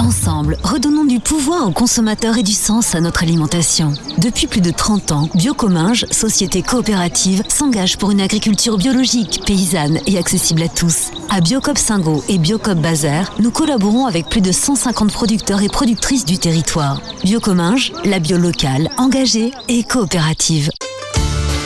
Ensemble, redonnons du pouvoir aux consommateurs et du sens à notre alimentation. Depuis plus de 30 ans, Biocominges, société coopérative, s'engage pour une agriculture biologique, paysanne et accessible à tous. À Biocoop Singo et Biocoop Bazar, nous collaborons avec plus de 150 producteurs et productrices du territoire. Biocominges, la bio locale, engagée et coopérative.